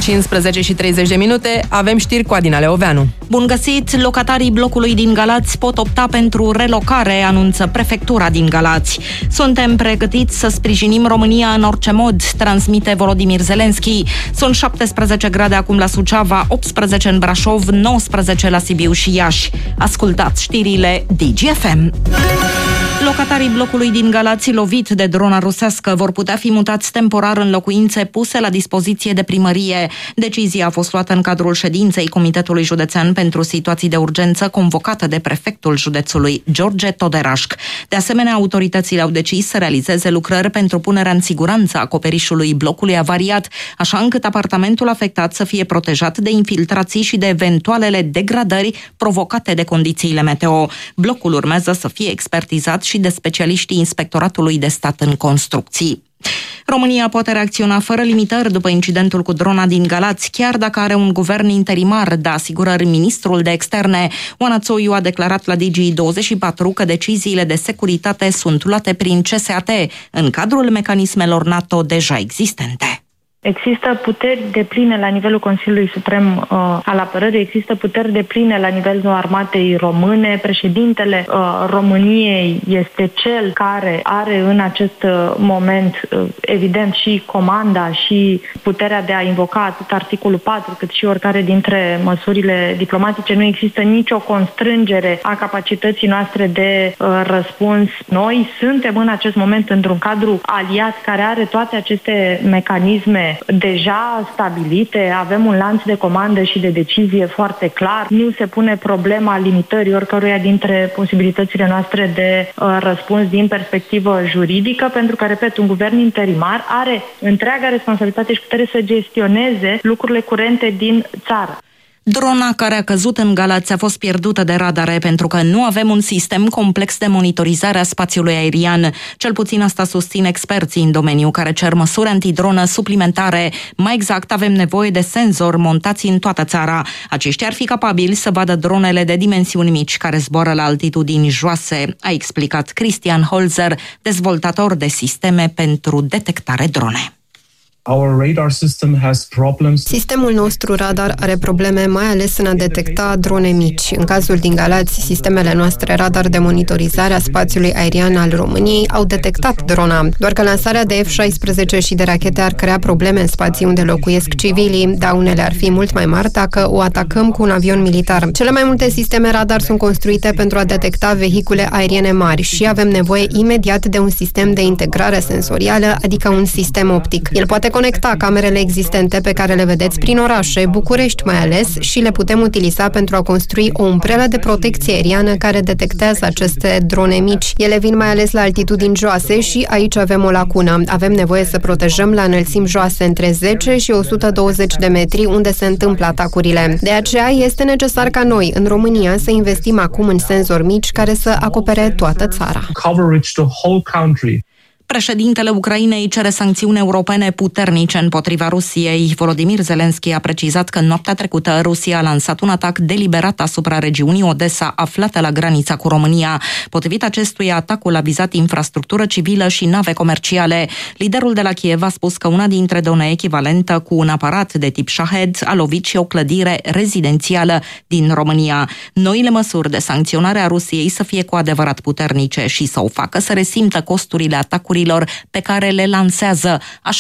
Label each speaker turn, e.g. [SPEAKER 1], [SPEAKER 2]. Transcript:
[SPEAKER 1] 15 și 30 de minute, avem știri cu Adina Leoveanu.
[SPEAKER 2] Bun găsit! Locatarii blocului din Galați pot opta pentru relocare, anunță prefectura din Galați. Suntem pregătiți să sprijinim România în orice mod, transmite Volodimir Zelenski. Sunt 17 grade acum la Suceava, 18 în Brașov, 19 la Sibiu și Iași. Ascultați știrile DGFM. Locatarii blocului din Galați lovit de drona rusească vor putea fi mutați temporar în locuințe puse la dispoziție de primărie. Decizia a fost luată în cadrul ședinței Comitetului Județean pentru Situații de Urgență convocată de prefectul județului, George Toderașc. De asemenea, autoritățile au decis să realizeze lucrări pentru punerea în siguranță a acoperișului blocului avariat, așa încât apartamentul afectat să fie protejat de infiltrații și de eventualele degradări provocate de condițiile meteo. Blocul urmează să fie expertizat și de specialiștii Inspectoratului de Stat în Construcții. România poate reacționa fără limitări după incidentul cu drona din Galați, chiar dacă are un guvern interimar, dă asigurări ministrul de externe. Oana Țoiu a declarat la Digi24 că deciziile de securitate sunt luate prin CSAT, în cadrul mecanismelor NATO deja existente.
[SPEAKER 3] Există puteri depline la nivelul Consiliului Suprem al Apărării, există puteri depline la nivelul armatei române. Președintele României este cel care are în acest moment, evident, și comanda și puterea de a invoca atât articolul 4 cât și oricare dintre măsurile diplomatice. Nu există nicio constrângere a capacității noastre de răspuns. Noi suntem în acest moment într-un cadru aliat care are toate aceste mecanisme deja stabilite, avem un lanț de comandă și de decizie foarte clar. Nu se pune problema limitării oricăruia dintre posibilitățile noastre de răspuns din perspectivă juridică, pentru că, repet, un guvern interimar are întreaga responsabilitate și putere să gestioneze lucrurile curente din țară.
[SPEAKER 2] Drona care a căzut în Galați a fost pierdută de radare pentru că nu avem un sistem complex de monitorizare a spațiului aerian. Cel puțin asta susțin experții în domeniu, care cer măsuri antidronă suplimentare. Mai exact, avem nevoie de senzori montați în toată țara. Aceștia ar fi capabili să vadă dronele de dimensiuni mici care zboară la altitudini joase, a explicat Christian Holzer, dezvoltator de sisteme pentru detectare drone.
[SPEAKER 4] Sistemul nostru radar are probleme, mai ales în a detecta drone mici. În cazul din Galați, sistemele noastre radar de monitorizare a spațiului aerian al României au detectat drona. Doar că lansarea de F-16 și de rachete ar crea probleme în spații unde locuiesc civilii. Daunele ar fi mult mai mari dacă o atacăm cu un avion militar. Cele mai multe sisteme radar sunt construite pentru a detecta vehicule aeriene mari și avem nevoie imediat de un sistem de integrare sensorială, adică un sistem optic. El poate conecta camerele existente pe care le vedeți prin orașe, București mai ales, și le putem utiliza pentru a construi o umbrelă de protecție aeriană care detectează aceste drone mici. Ele vin mai ales la altitudini joase și aici avem o lacună. Avem nevoie să protejăm la înălțimi joase între 10 și 120 de metri unde se întâmplă atacurile. De aceea este necesar ca noi, în România, să investim acum în senzori mici care să acopere toată țara.
[SPEAKER 2] Președintele Ucrainei cere sancțiuni europene puternice împotriva Rusiei. Volodimir Zelenski a precizat că noaptea trecută Rusia a lansat un atac deliberat asupra regiunii Odessa, aflată la granița cu România. Potrivit acestuia, atacul a vizat infrastructură civilă și nave comerciale. Liderul de la Kiev a spus că una dintre drone echivalentă cu un aparat de tip Shahed a lovit și o clădire rezidențială din România. Noile măsuri de sancționare a Rusiei să fie cu adevărat puternice și să o facă să resimtă costurile atacurilor pe care le lansează, așa